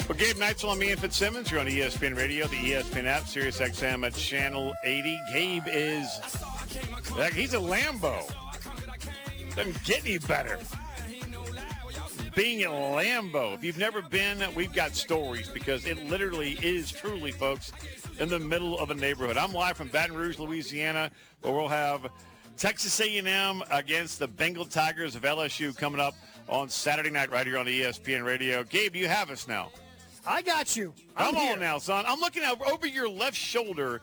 Well, Gabe Neitzel and me and Fitzsimmons. You're on ESPN Radio, the ESPN app, Sirius XM at Channel 80. Gabe is, he's a Lambo. Doesn't get any better. Being a Lambo. If you've never been, we've got stories because it literally is truly, folks, in the middle of a neighborhood. I'm live from Baton Rouge, Louisiana, where we'll have Texas A&M against the Bengal Tigers of LSU coming up on Saturday night right here on ESPN Radio. Gabe, you have us now. I got you. Come on now, son. I'm looking out over your left shoulder,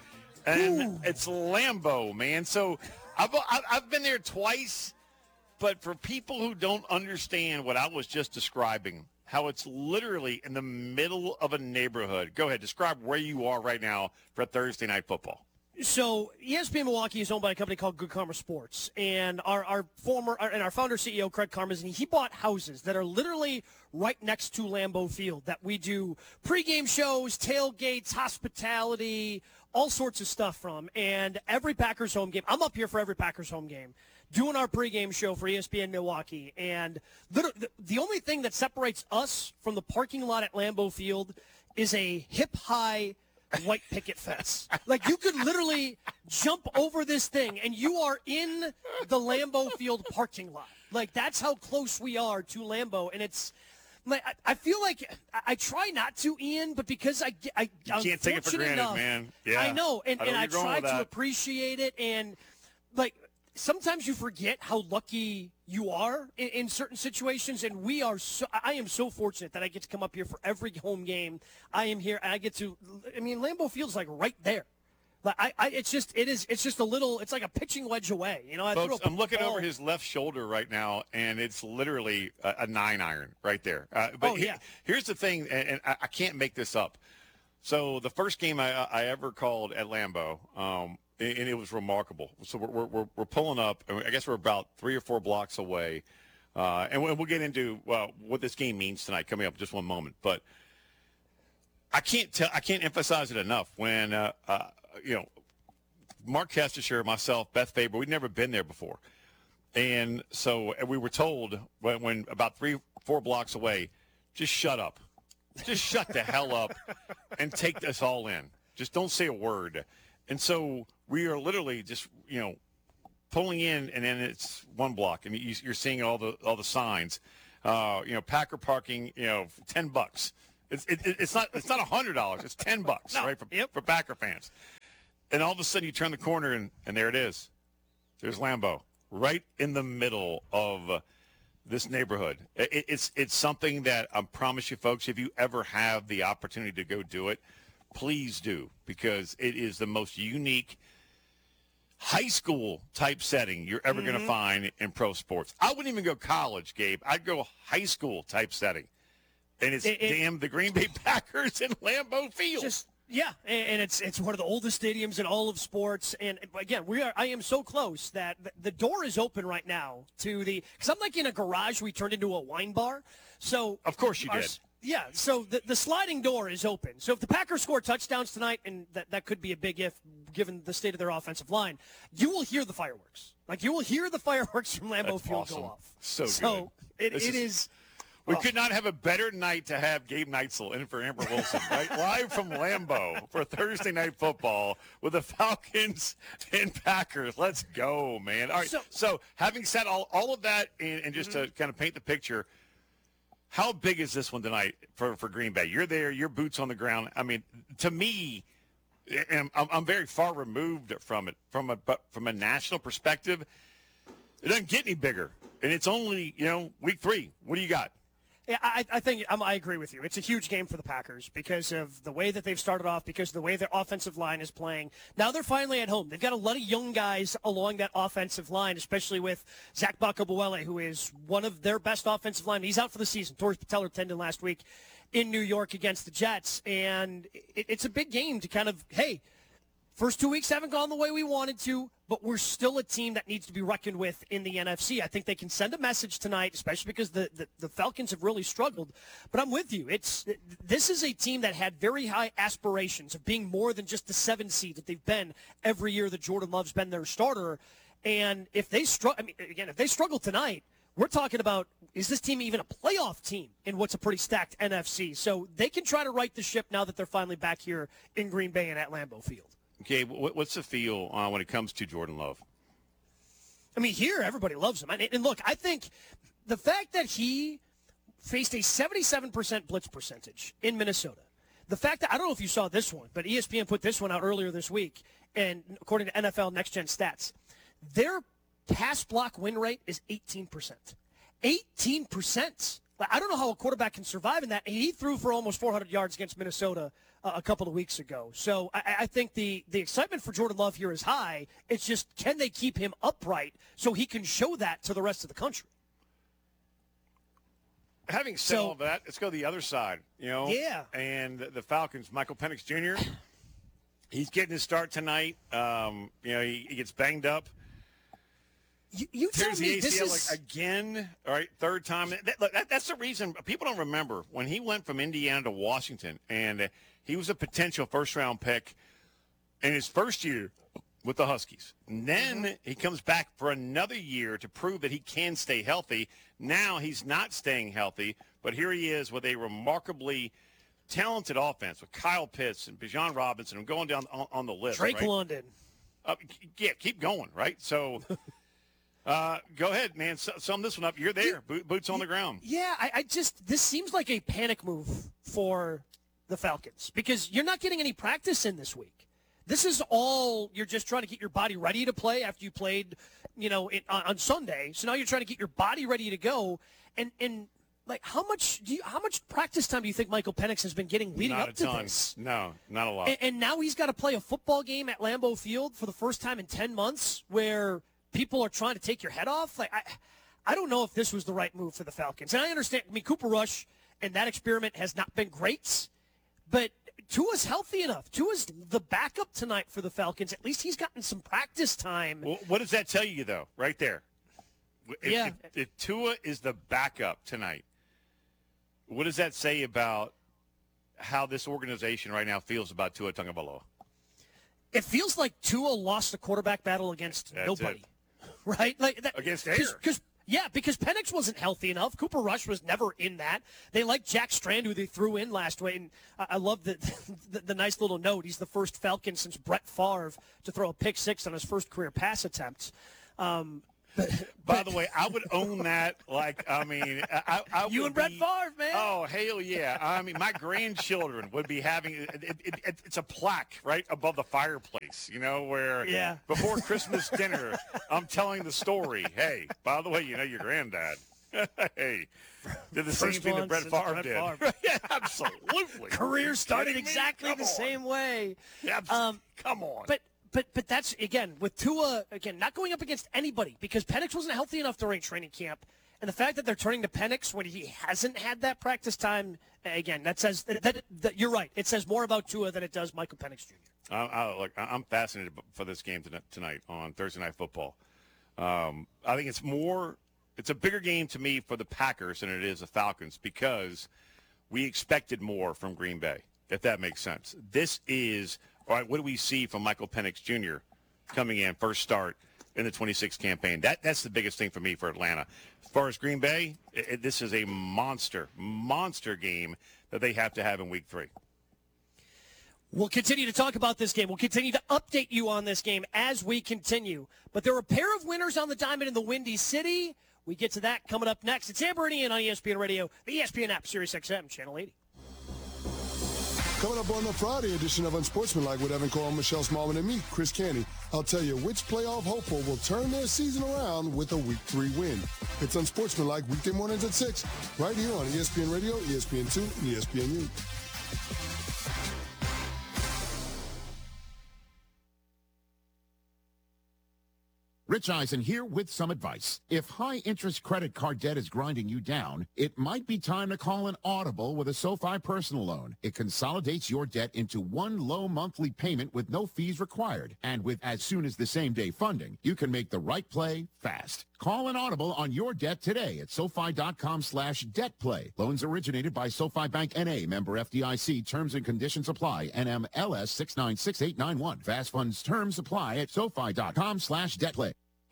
and It's Lambo, man. So I've been there twice, but for people who don't understand what I was just describing, how it's literally in the middle of a neighborhood. Go ahead. Describe where you are right now for Thursday Night Football. So ESPN Milwaukee is owned by a company called Good Karma Sports, and our founder CEO Craig Karmazin, he bought houses that are literally right next to Lambeau Field that we do pregame shows, tailgates, hospitality, all sorts of stuff from. And every Packers home game, I'm up here for every Packers home game, doing our pregame show for ESPN Milwaukee. And the only thing that separates us from the parking lot at Lambeau Field is a hip-high white picket fence. Like, you could literally jump over this thing and you are in the Lambeau Field parking lot. Like, that's how close we are to Lambeau. And it's like, I feel like I try not to, Ian, but because I can't take it for granted, man. Yeah, I know, and I try to appreciate it. And like, sometimes you forget how lucky you are in certain situations, and I am so fortunate that I get to come up here for every home game. I am here, and Lambeau Field's like right there. Like it's just it's like a pitching wedge away. You know, folks, I'm looking over his left shoulder right now, and it's literally a 9-iron right there. Here's the thing, and I can't make this up. So the first game I ever called at Lambeau, and it was remarkable. So we're pulling up, and I guess we're about 3 or 4 blocks away, and we'll get into what this game means tonight coming up in just one moment. But I can't emphasize it enough. When Mark Kestisher, myself, Beth Faber, we'd never been there before, and so we were told when about 3-4 blocks away, just shut up, just shut the hell up, and take this all in. Just don't say a word. And so we are literally just, pulling in, and then it's 1 block, and you're seeing all the signs. Packer parking, $10. It's not $100. It's $10, no, right, for Packer fans. And all of a sudden you turn the corner, and there it is. There's Lambeau right in the middle of this neighborhood. It's something that I promise you, folks, if you ever have the opportunity to go do it, please do, because it is the most unique high school type setting you're ever going to find in pro sports. I wouldn't even go college, Gabe. I'd go high school type setting. And it's the Green Bay Packers in Lambeau Field. And it's one of the oldest stadiums in all of sports. And again, I am so close that the door is open right now because I'm like in a garage we turned into a wine bar. So of course you did. Yeah, so the sliding door is open. So if the Packers score touchdowns tonight, and that could be a big if given the state of their offensive line, you will hear the fireworks. Like, you will hear the fireworks from Lambeau Field awesome. Go off. So good. It is. We could not have a better night to have Gabe Neitzel in for Amber Wilson, right? Live from Lambeau for Thursday Night Football with the Falcons and Packers. Let's go, man. All right, so having said all of that, and just to kind of paint the picture, how big is this one tonight for Green Bay? You're there, your boots on the ground. I mean, to me, and I'm very far removed from it, but from a national perspective, it doesn't get any bigger. And it's only, week 3. What do you got? Yeah, I think I agree with you. It's a huge game for the Packers because of the way that they've started off, because of the way their offensive line is playing. Now they're finally at home. They've got a lot of young guys along that offensive line, especially with Zach Bakabuele, who is one of their best offensive linemen. He's out for the season. Tore his patellar tendon last week in New York against the Jets. And it's a big game to kind of, hey, first 2 weeks haven't gone the way we wanted to, but we're still a team that needs to be reckoned with in the NFC. I think they can send a message tonight, especially because the Falcons have really struggled. But I'm with you. This is a team that had very high aspirations of being more than just the 7 seed that they've been every year that Jordan Love's been their starter. And if they struggle tonight, we're talking about, is this team even a playoff team in what's a pretty stacked NFC? So they can try to right the ship now that they're finally back here in Green Bay and at Lambeau Field. Okay, what's the feel when it comes to Jordan Love? I mean, here, everybody loves him. And look, I think the fact that he faced a 77% blitz percentage in Minnesota, the fact that, I don't know if you saw this one, but ESPN put this one out earlier this week, and according to NFL Next Gen Stats, their pass block win rate is 18%. 18%. I don't know how a quarterback can survive in that. He threw for almost 400 yards against Minnesota a couple of weeks ago. So I think the excitement for Jordan Love here is high. It's just, can they keep him upright so he can show that to the rest of the country? Having said all that, let's go the other side, Yeah. And the Falcons, Michael Penix Jr., he's getting his start tonight. He gets banged up. You tell me this is again, all right, third time. That's the reason people don't remember when he went from Indiana to Washington, and he was a potential first-round pick in his first year with the Huskies. And then he comes back for another year to prove that he can stay healthy. Now he's not staying healthy, but here he is with a remarkably talented offense with Kyle Pitts and Bijan Robinson. I'm going down on the list. Drake right? London. Yeah, keep going, right? So go ahead, man. Sum this one up. You're there. Boots on the ground. Yeah, this seems like a panic move for the Falcons because you're not getting any practice in this week. This is all, you're just trying to get your body ready to play after you played, on Sunday. So now you're trying to get your body ready to go. And like, how much practice time do you think Michael Penix has been getting leading up to this? No, not a lot. And now he's got to play a football game at Lambeau Field for the first time in 10 months where people are trying to take your head off. Like, I don't know if this was the right move for the Falcons. And I understand, Cooper Rush and that experiment has not been great, but Tua's healthy enough. Tua's the backup tonight for the Falcons. At least he's gotten some practice time. Well, what does that tell you, though, right there? If Tua is the backup tonight, what does that say about how this organization right now feels about Tua Tagovailoa? It feels like Tua lost the quarterback battle against nobody, right? Like that, against air. Because Penix wasn't healthy enough. Cooper Rush was never in that. They liked Jack Strand, who they threw in last week. And I love the nice little note. He's the first Falcon since Brett Favre to throw a pick six on his first career pass attempt. By the way, I would own that. I you and Brett Favre, man. Oh, hell yeah. I mean, my grandchildren would be having it's a plaque right above the fireplace, where before Christmas dinner, I'm telling the story. Hey, by the way, your granddad. Hey, did the same thing that Brett Favre did. Yeah, absolutely. Career started exactly the same way. Yeah, come on. But that's, again, with Tua, not going up against anybody because Penix wasn't healthy enough during training camp. And the fact that they're turning to Penix when he hasn't had that practice time, again, that says that you're right. It says more about Tua than it does Michael Penix Jr. I'm fascinated for this game tonight on Thursday Night Football. I think it's a bigger game to me for the Packers than it is the Falcons because we expected more from Green Bay, if that makes sense. This is – all right, what do we see from Michael Penix Jr. coming in, first start in the 26 campaign? That's the biggest thing for me for Atlanta. As far as Green Bay, this is a monster game that they have to have in Week 3. We'll continue to talk about this game. We'll continue to update you on this game as we continue. But there are a pair of winners on the diamond in the Windy City. We get to that coming up next. It's Amber and Ian on ESPN Radio, the ESPN app, Sirius XM, Channel 80. Coming up on the Friday edition of Unsportsmanlike with Evan Cole, Michelle Smallman, and me, Chris Canty, I'll tell you which playoff hopeful will turn their season around with a Week 3 win. It's Unsportsmanlike weekday mornings at 6, right here on ESPN Radio, ESPN2, and ESPNU. Rich Eisen here with some advice. If high-interest credit card debt is grinding you down, it might be time to call an Audible with a SoFi personal loan. It consolidates your debt into one low monthly payment with no fees required. And with as soon as the same-day funding, you can make the right play fast. Call an Audible on your debt today at SoFi.com/debtplay. Loans originated by SoFi Bank N.A., member FDIC. Terms and conditions apply. NMLS 696891. Fast funds terms apply at SoFi.com/debtplay.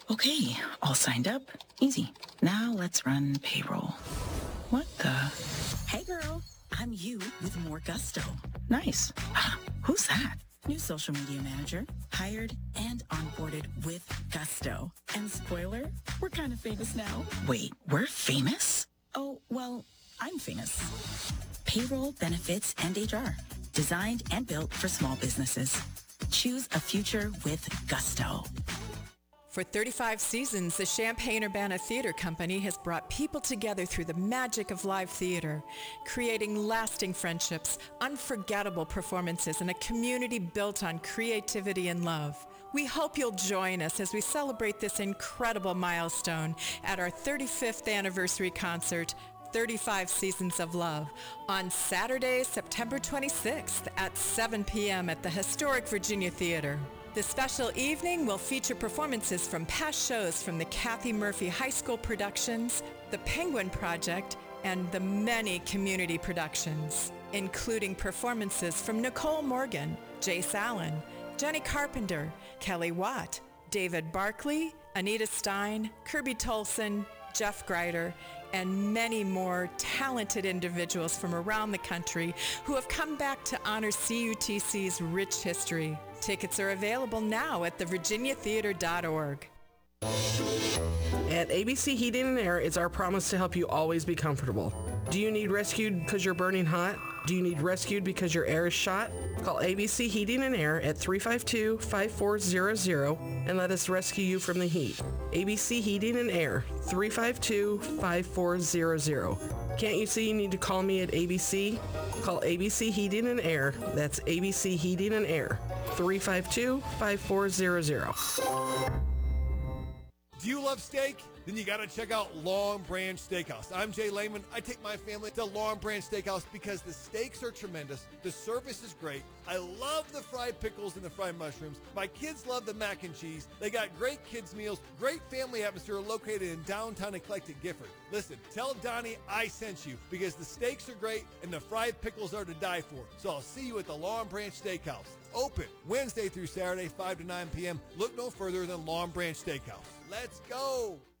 Okay, all signed up. Easy. Now let's run payroll. What the? Hey girl, I'm you with more gusto. Nice. Who's that? New social media manager, hired and onboarded with gusto. And spoiler, we're kind of famous now. Wait, we're famous? Oh, well, I'm famous. Payroll, benefits, and HR. Designed and built for small businesses. Choose a future with gusto. For 35 seasons, the Champaign-Urbana Theater Company has brought people together through the magic of live theater, creating lasting friendships, unforgettable performances, and a community built on creativity and love. We hope you'll join us as we celebrate this incredible milestone at our 35th anniversary concert, 35 Seasons of Love, on Saturday, September 26th at 7 p.m. at the historic Virginia Theater. The special evening will feature performances from past shows from the Kathy Murphy High School Productions, the Penguin Project, and the many community productions, including performances from Nicole Morgan, Jace Allen, Jenny Carpenter, Kelly Watt, David Barkley, Anita Stein, Kirby Tolson, Jeff Greider, and many more talented individuals from around the country who have come back to honor CUTC's rich history. Tickets are available now at thevirginiatheater.org. At ABC Heating and Air, it's our promise to help you always be comfortable. Do you need rescued because you're burning hot? Do you need rescued because your air is shot? Call ABC Heating and Air at 352-5400 and let us rescue you from the heat. ABC Heating and Air, 352-5400. Can't you see you need to call me at ABC? Call ABC Heating and Air. That's ABC Heating and Air, 352-5400. Do you love steak? Then you got to check out Long Branch Steakhouse. I'm Jay Lehman. I take my family to Long Branch Steakhouse because the steaks are tremendous. The service is great. I love the fried pickles and the fried mushrooms. My kids love the mac and cheese. They got great kids meals, great family atmosphere located in downtown eclectic Gifford. Listen, tell Donnie I sent you because the steaks are great and the fried pickles are to die for. So I'll see you at the Long Branch Steakhouse. Open Wednesday through Saturday, 5 to 9 p.m. Look no further than Long Branch Steakhouse. Let's go.